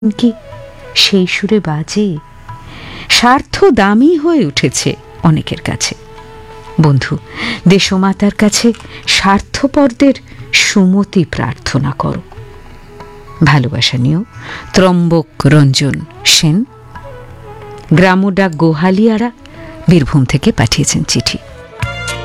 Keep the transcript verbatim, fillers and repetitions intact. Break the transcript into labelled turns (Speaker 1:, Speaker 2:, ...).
Speaker 1: কি সেই সুরে বাজে? স্বার্থ দামি হয়ে উঠেছে অনেকের কাছে। বন্ধু, দেশমাতার কাছে স্বার্থপরদের সুমতি প্রার্থনা করো। ভালোবাসা নিয়েও ত্রম্বক রঞ্জন সেন, গ্রামোডাক গোহালিয়ারা, বীরভূম থেকে পাঠিয়েছেন চিঠি।